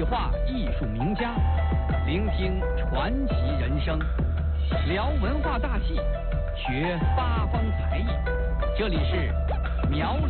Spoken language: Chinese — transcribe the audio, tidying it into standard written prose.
话艺术名家，聆听传奇人生，聊文化大戏，学八方才艺。这里是苗